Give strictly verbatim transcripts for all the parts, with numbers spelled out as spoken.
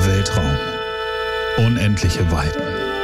Weltraum. Unendliche Weiten.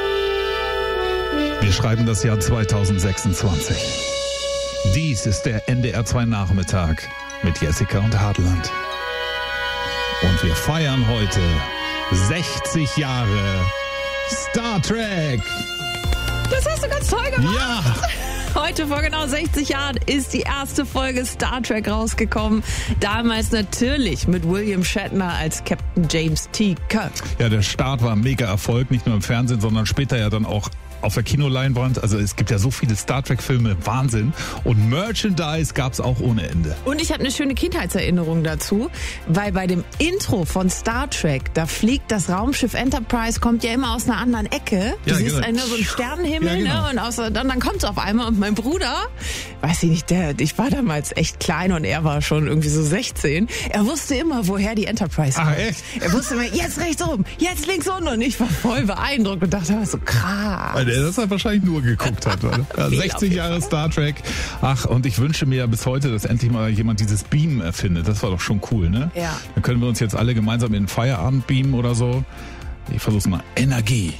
Wir schreiben das Jahr zweitausendsechsundzwanzig. Dies ist der N D R zwei Nachmittag mit Jessica und Hartland. Und wir feiern heute sechzig Jahre Star Trek. Das hast du ganz toll gemacht. Ja. Heute vor genau sechzig Jahren ist die erste Folge Star Trek rausgekommen. Damals natürlich mit William Shatner als Captain James T. Kirk. Ja, der Start war ein mega Erfolg, nicht nur im Fernsehen, sondern später ja dann auch auf der Kinoleinwand. Also es gibt ja so viele Star Trek-Filme, Wahnsinn. Und Merchandise gab's auch ohne Ende. Und ich habe eine schöne Kindheitserinnerung dazu, weil bei dem Intro von Star Trek, da fliegt das Raumschiff Enterprise, kommt ja immer aus einer anderen Ecke. Du Ja, siehst genau. einen, so einen Sternenhimmel, Ja, genau. ne? Und aus, dann, dann kommt es auf einmal. Und mein Bruder, weiß ich nicht, der, ich war damals echt klein und er war schon irgendwie so sechzehn. Er wusste immer, woher die Enterprise kommt. Ach, echt? Er wusste immer, jetzt rechts oben, jetzt links unten. Und ich war voll beeindruckt und dachte, so krass. Weil der das halt wahrscheinlich nur geguckt hat. Oder? Ja, Viel sechzig auf jeden Jahre Fall. Star Trek. Ach, und ich wünsche mir ja bis heute, dass endlich mal jemand dieses Beam erfindet. Das war doch schon cool, ne? Ja. Dann können wir uns jetzt alle gemeinsam in den Feierabend beamen oder so. Ich versuch's mal. Energie.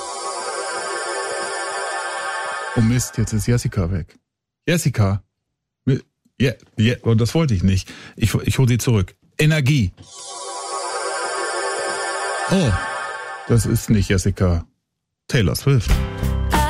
Oh Mist, jetzt ist Jessica weg. Jessica. Ja, ja, und das wollte ich nicht. Ich, ich hole sie zurück. Energie. Oh, das ist nicht Jessica. Taylor Swift.